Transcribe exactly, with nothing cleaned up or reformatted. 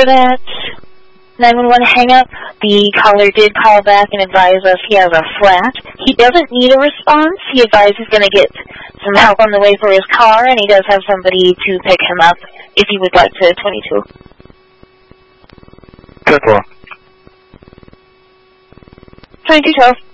for that nine one one hang-up, the caller did call back and advise us he has a flat. He doesn't need a response. He advised he's going to get some help on the way for his car, and he does have somebody to pick him up if he would like to twenty-two. Good luck. twenty-two twelve.